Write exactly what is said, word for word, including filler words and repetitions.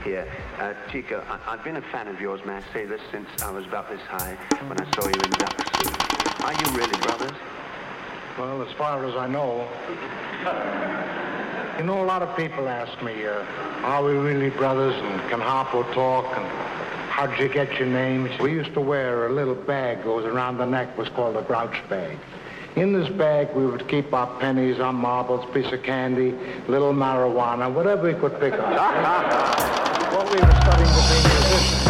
Yeah. Uh, Chico, I- I've been a fan of yours, may I say this, since I was about this high when I saw you in the duck suit. Are you really brothers? Well, as far as I know. You know, a lot of people ask me, uh, are we really brothers, and can Harpo talk, and how'd you get your names? We used to wear a little bag goes around the neck, was called a grouch bag. In this bag, we would keep our pennies, our marbles, piece of candy, little marijuana, whatever we could pick up. Well, we were studying to be musicians.